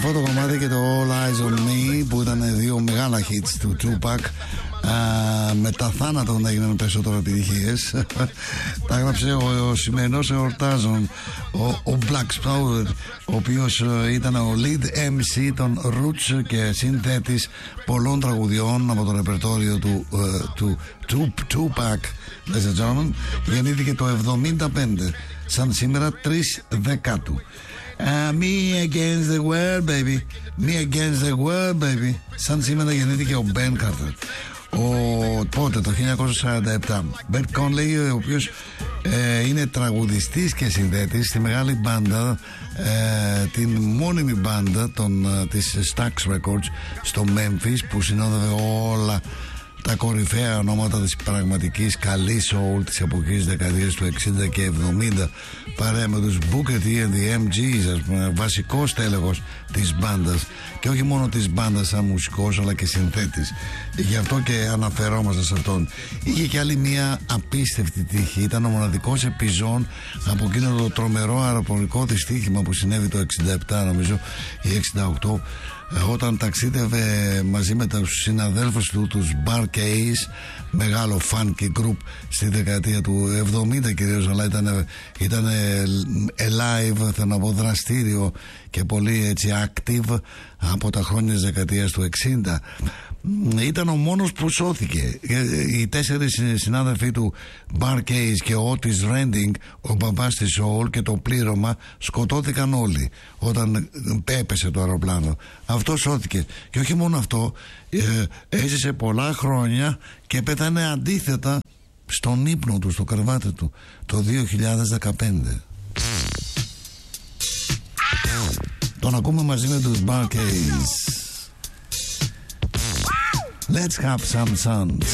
αυτό το κομμάτι και το All Eyes on Me, που ήταν δύο μεγάλα hits του Tupac, μετά θάνατο να έγιναν περισσότερο επιτυχίες. Τα έγραψε ο σημερινός εορτάζων, ο Black Sprout, ο οποίος ήταν ο lead MC των Roots και συνθέτης πολλών τραγουδιών από το ρεπερτόριο του Tupac, ladies and gentlemen. Γεννήθηκε το 1975, σαν σήμερα 3 Δεκάτου. Me against the world, baby. Me against the world, baby. Σαν σήμερα γεννήθηκε ο Ben Carter. Πότε, το 1947. Ben Conley, ο οποίος είναι τραγουδιστής και συνθέτης στη μεγάλη μπάντα, την μόνιμη μπάντα της Stax Records στο Memphis, που συνόδευε όλα τα κορυφαία ονόματα της πραγματικής καλής soul της εποχής δεκαετίας του 60 και 70, παρέα με τους Booker T and the MGs, ας πούμε, βασικός τέλεχος της μπάντας, και όχι μόνο της μπάντας σαν μουσικός, αλλά και συνθέτης. Γι' αυτό και αναφερόμαστε σε αυτόν. Είχε και άλλη μια απίστευτη τύχη. Ήταν ο μοναδικός επιζών από εκείνο το τρομερό αεροπορικό δυστύχημα που συνέβη το 67, νομίζω, ή 68, όταν ταξίδευε μαζί με τους συναδέλφους του, τους Bar Case, μεγάλο funky group στη δεκαετία του 70 κυρίως, αλλά ήταν live, θέλω να πω, δραστήριο και πολύ έτσι active από τα χρόνια της δεκαετίας του 60. Ήταν ο μόνος που σώθηκε. Οι 4 συνάδελφοί του Bar Case και ο Otis Redding, ο μπαμπάς της Soul, και το πλήρωμα σκοτώθηκαν όλοι όταν έπεσε το αεροπλάνο. Αυτό σώθηκε. Και όχι μόνο αυτό, έζησε πολλά χρόνια και πέθανε αντίθετα στον ύπνο του, στο κρεβάτι του, το 2015. Τον ακούμε μαζί με τους Bar Case. Let's have some sun.